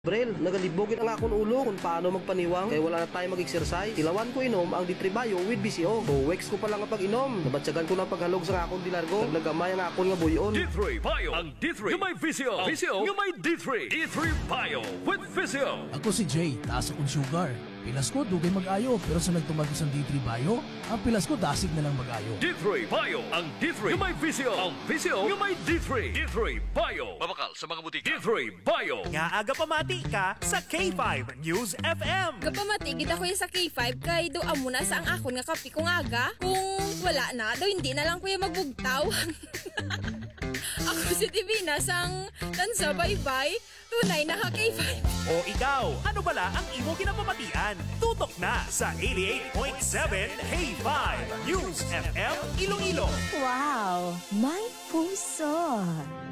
Brel, nagalibogin ang akong ulo kung paano magpaniwang kaya wala na tayo mag-exercise. Tilawan ko inom ang D3 Bio with BCO. So, weeks ko pa lang ang pag-inom. Nabatsagan ko na paghalog sa akong dilargo. Naglagamay ang akong nga buyon. D3 Bio. Ang D3 yung may VCO. VCO yung may D3. D3 Bio with VCO. Ako si Jay, taas akong sugar. Pilas ko, dugay mag-ayo. Pero sa nagtumagos ang D3 Bio, ang pilas ko dasig na lang mag-ayo. D3 Bio. Ang D3 yung may VCO. Ang VCO yung may D3. D3 Bio. Babakal sa mga butika. D3 Bio. Nga aga pamati ka sa K5 News FM. Kapamatigid ako yung sa K5 kay do amo na sa ang akon nga kapi kong aga. Kung wala na, do hindi na lang kuya magbugtaw. Ako si Divina sang tansa bye-bye. Tunay na ka K5. O ikaw, ano bala ang imo kinapamatian? Tutok na sa 88.7 K5 News FM Iloilo. Wow, may puso.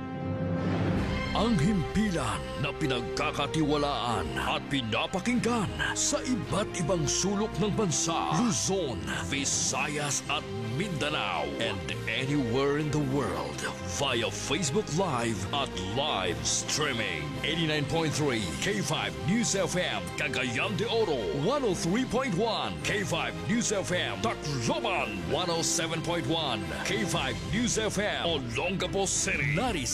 Ang himpilan na pinagkakatiwalaan at pinapakinggan sa iba't ibang sulok ng bansa, Luzon, Visayas at Mindanao, and anywhere in the world via Facebook Live at live streaming. 89.3 K5 News FM, Cagayan de Oro, 103.1 K5 News FM, Tacloban, 107.1 K5 News FM, Olongapo City,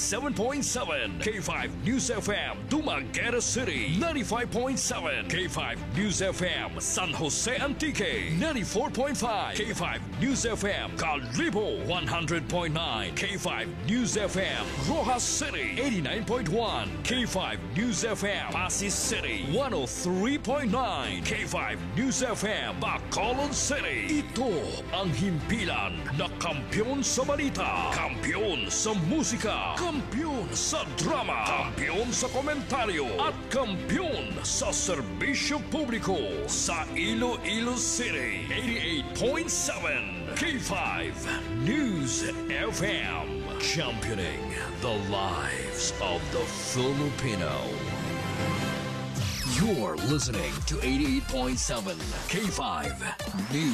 97.7 K5 News FM, Dumaguete City, 95.7 K5 News FM, San Jose Antique, 94.5 K5 News FM, Calibo, 100.9 K5 News FM, Rojas City, 89.1 K5 News FM, Pasig City, 103.9 K5 News FM, Bacolod City. Ito ang himpilan na kampiyon sa balita, kampiyon sa musika, kampiyon sa drama, kampiyon sa komentaryo, at kampiyon sa serbisyo publiko sa Iloilo City. 88.7 K5 News FM, championing the lives of the Filipino. You're listening to 88.7 K5 News.